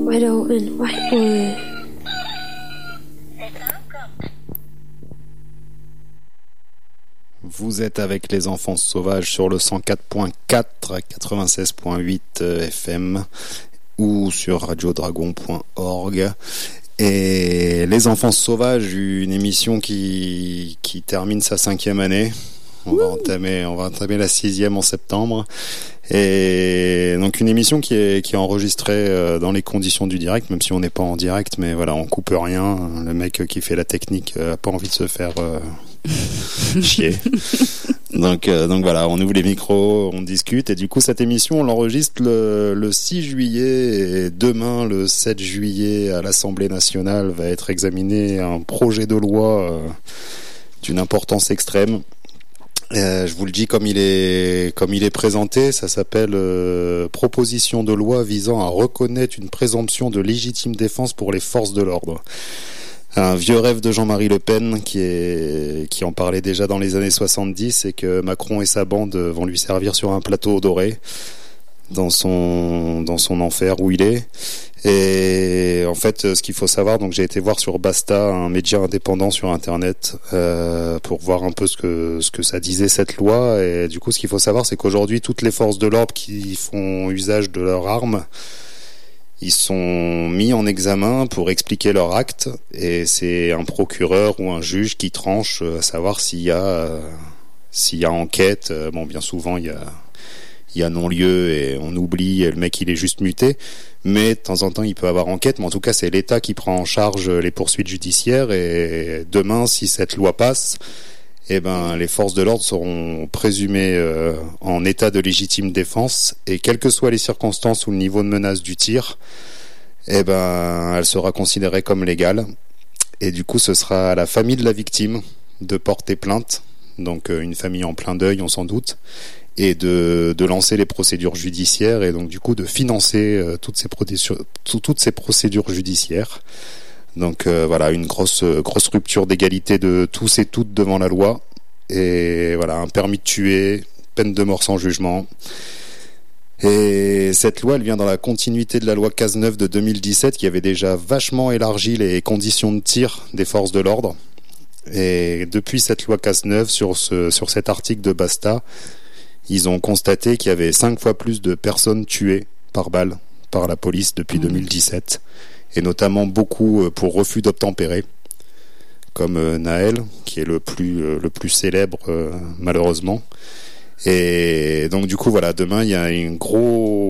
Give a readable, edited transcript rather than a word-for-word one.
Widow and White. Vous êtes avec les enfants sauvages sur le 104.4, 96.8 FM ou sur radiodragon.org. Et les enfants sauvages, une émission qui termine sa 5e année. On va entamer la 6e en septembre. Et donc une émission qui est enregistrée dans les conditions du direct, même si on n'est pas en direct, mais voilà, on coupe rien. Le mec qui fait la technique a pas envie de se faire chier. Donc voilà, on ouvre les micros, on discute, et du coup cette émission on l'enregistre le 6 juillet, et demain le 7 juillet à l'Assemblée nationale va être examiné un projet de loi d'une importance extrême. Je vous le dis comme il est présenté, ça s'appelle proposition de loi visant à reconnaître une présomption de légitime défense pour les forces de l'ordre. Un vieux rêve de Jean-Marie Le Pen qui en parlait déjà dans les années 70, et que Macron et sa bande vont lui servir sur un plateau doré dans son enfer où il est. Et en fait, ce qu'il faut savoir, donc j'ai été voir sur Basta, un média indépendant sur internet, pour voir un peu ce que ça disait cette loi. Et du coup, ce qu'il faut savoir, c'est qu'aujourd'hui, toutes les forces de l'ordre qui font usage de leurs armes, ils sont mis en examen pour expliquer leur acte, et c'est un procureur ou un juge qui tranche à savoir s'il y a enquête. Bon, bien souvent il y a non-lieu et on oublie, et le mec il est juste muté, mais de temps en temps il peut avoir enquête. Mais en tout cas, c'est l'État qui prend en charge les poursuites judiciaires, et demain, si cette loi passe, les forces de l'ordre seront présumées en état de légitime défense, et quelles que soient les circonstances ou le niveau de menace du tir, elle sera considérée comme légale. Et du coup, ce sera à la famille de la victime de porter plainte, donc une famille en plein deuil, on s'en doute, et de lancer les procédures judiciaires, et donc du coup de financer toutes ces procédures judiciaires. Donc voilà, une grosse rupture d'égalité de tous et toutes devant la loi. Et voilà, un permis de tuer, peine de mort sans jugement. Et cette loi, elle vient dans la continuité de la loi Cazeneuve de 2017, qui avait déjà vachement élargi les conditions de tir des forces de l'ordre. Et depuis cette loi Cazeneuve, sur cet article de Basta, ils ont constaté qu'il y avait 5 fois plus de personnes tuées par balle par la police depuis 2017. Et notamment beaucoup pour refus d'obtempérer, comme Naël, qui est le plus célèbre malheureusement. Et donc du coup voilà, demain il y a une